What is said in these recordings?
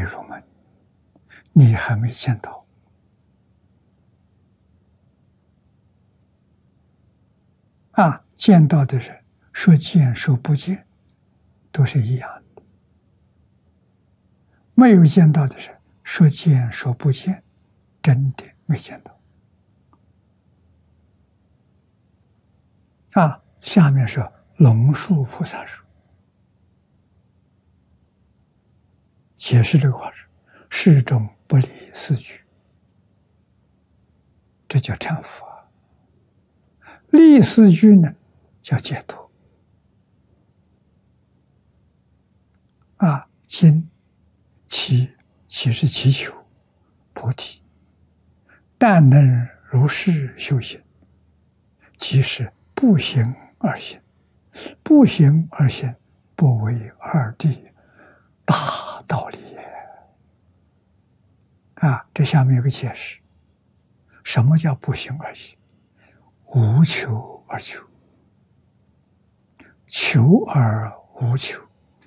入门，你还没见到。见到的人说见说不见，都是一样的。没有见到的人说见说不见，真的没见到。下面说龙树菩萨说，解释这个话是：世中不离四句，这叫忏佛。立四句呢，叫解脱。今其是祈求菩提，但能如是修行，即是不行而行。不行而行，不为二谛，大道理也。这下面有个解释，什么叫不行而行？无求而求，求而无求。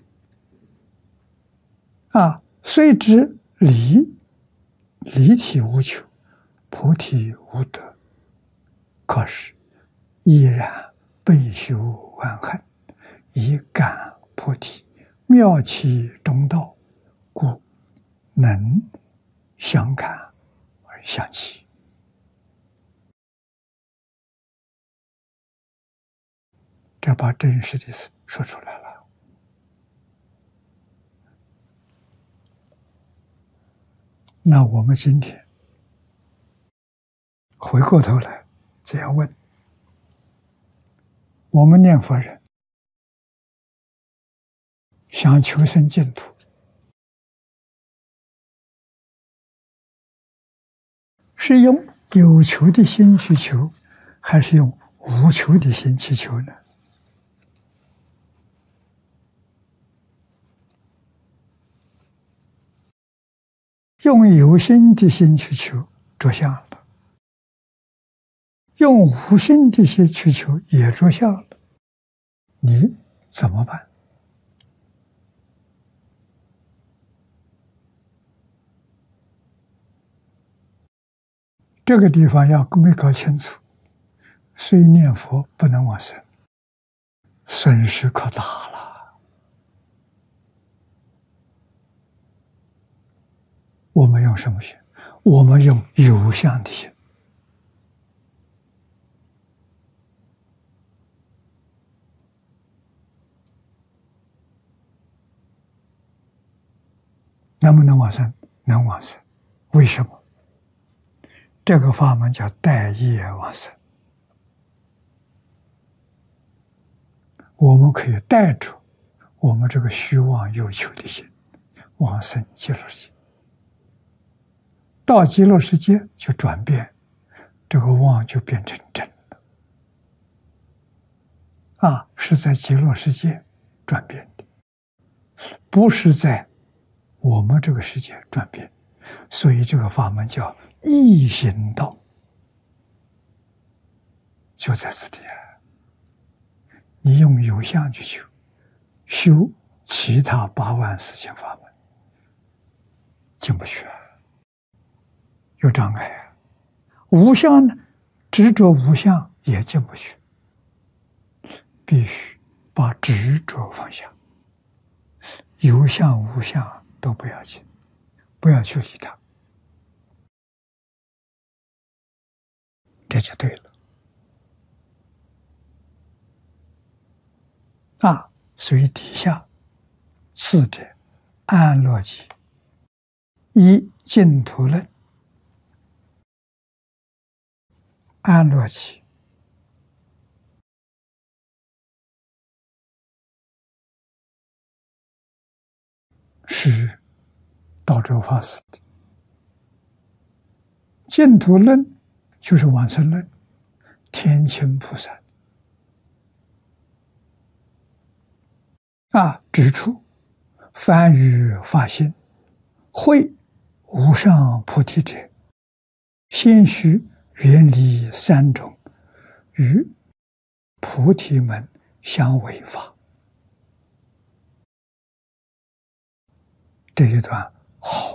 虽知离体无求，菩提无得，可是依然备修万恨，以感菩提，妙其中道，故能相感而相契。这把真实的意思说出来了。那我们今天回过头来，这样问：我们念佛人想求生净土，是用有求的心去求，还是用无求的心去求呢？用有心的心去求，着相了；用无心的心去求，也着相了。你怎么办？这个地方要没搞清楚，虽念佛不能往生，损失可大了。我们用什么心？我们用有相的心。能不能往生？能往生。为什么？这个法门叫带业往生。我们可以带着我们这个虚妄有求的心往生极乐世界。到极乐世界就转变，这个妄就变成真了。是在极乐世界转变的，不是在我们这个世界转变。所以这个法门叫易行道，就在此地。你用有相去求，修其他84000法门，进不去，有障碍。无相呢，执着无相也进不去，必须把执着放下，有相无相都不要紧，不要去理它，这就对了。所以底下次者安乐集一净土论，安乐集是道州法师的，净土论就是往生论，天亲菩萨指出凡于法心会无上菩提者，先须远离3种与菩提门相违法。这一段好。